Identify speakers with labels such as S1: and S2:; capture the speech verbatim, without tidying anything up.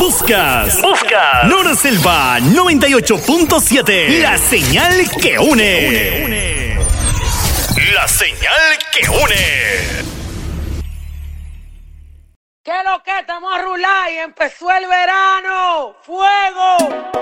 S1: Buscas. Buscas. Nora Selva noventa y ocho punto siete. La señal que une. La señal que une.
S2: ¿Qué lo que? Estamos a rular y empezó el verano. ¡Fuego!